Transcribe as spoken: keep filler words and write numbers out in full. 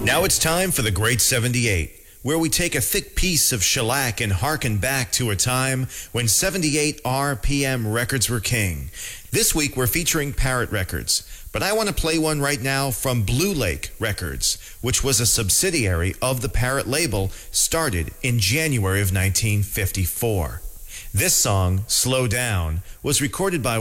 Now it's time for the Great seventy-eight, where we take a thick piece of shellac and harken back to a time when seventy-eight R P M records were king. This week we're featuring Parrot Records, but I want to play one right now from Blue Lake Records, which was a subsidiary of the Parrot label, started in January of nineteen fifty-four. This song, Slow Down, was recorded by